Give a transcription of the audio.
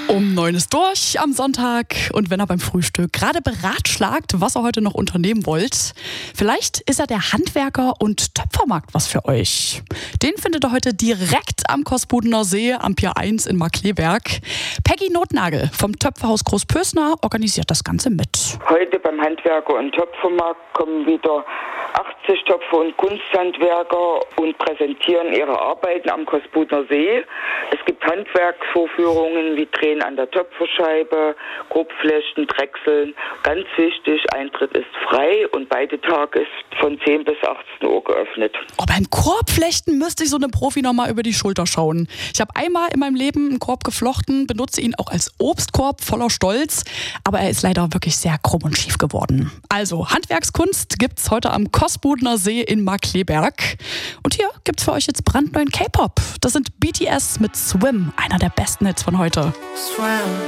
Um 9 ist durch am Sonntag und wenn ihr beim Frühstück gerade beratschlagt, was ihr heute noch unternehmen wollt, vielleicht ist ja der Handwerker- und Töpfermarkt was für euch. Den findet ihr heute direkt am Kosbudener See am Pier 1 in Markkleeberg. Peggy Notnagel vom Töpferhaus Großpösner organisiert das Ganze mit. Heute beim Handwerker- und Töpfermarkt kommen wieder 80 Töpfer und Kunsthandwerker und präsentieren ihre Arbeiten am Kosbudener See. Es gibt Handwerksvorführungen wie Drehen an der Töpferscheibe, Grobflechten, Drechseln. Ganz wichtig, Eintritt ist frei und beide Tage ist von 10 bis 18 Uhr geöffnet. Oh, beim Korbflechten müsste ich so einem Profi nochmal über die Schulter schauen. Ich habe einmal in meinem Leben einen Korb geflochten, benutze ihn auch als Obstkorb voller Stolz, aber er ist leider wirklich sehr krumm und schief geworden. Also, Handwerkskunst gibt's heute am Kosbudener See in Markkleeberg. Und hier gibt's für euch jetzt brandneuen K-Pop. Das sind BTS mit Swim, einer der besten Hits von heute.